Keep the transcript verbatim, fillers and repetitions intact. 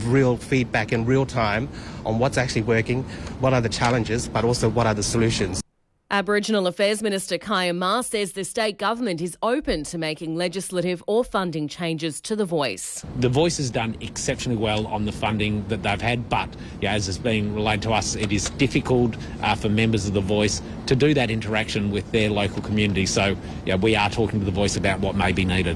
give real feedback in real time on what's actually working, what are the challenges, but also what are the solutions. Aboriginal Affairs Minister Kaya Ma says the state government is open to making legislative or funding changes to The Voice. The Voice has done exceptionally well on the funding that they've had, but yeah, as is being relayed to us, it is difficult uh, for members of The Voice to do that interaction with their local community. So yeah, we are talking to The Voice about what may be needed.